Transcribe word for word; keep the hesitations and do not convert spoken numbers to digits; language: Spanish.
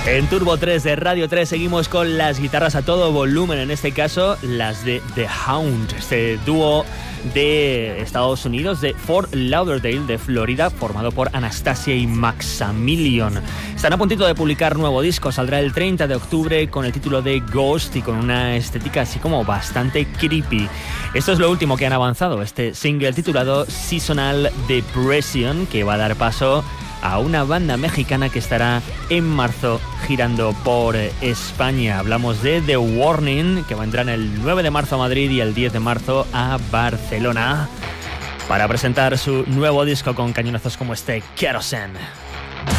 En Turbo tres de Radio tres seguimos con las guitarras a todo volumen, en este caso las de The Hound, este dúo de Estados Unidos de Fort Lauderdale, de Florida, formado por Anastasia y Maximilian. Están a puntito de publicar nuevo disco, saldrá el treinta de octubre con el título de Ghost y con una estética así como bastante creepy. Esto es lo último que han avanzado, este single titulado Seasonal Depression, que va a dar paso a una banda mexicana que estará en marzo girando por España. Hablamos de The Warning, que vendrán el nueve de marzo a Madrid y el diez de marzo a Barcelona para presentar su nuevo disco con cañonazos como este, Kerosene.